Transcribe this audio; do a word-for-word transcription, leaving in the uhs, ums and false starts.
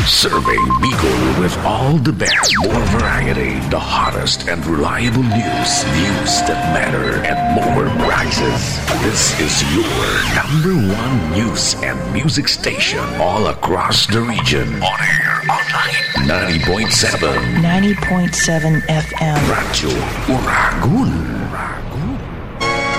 Serving Bicol with all the best, more variety, the hottest and reliable news, news that matter, and more prices. This is your number one news and music station all across the region. On air, online, ninety point seven. ninety point seven F M. Radyo Uragun.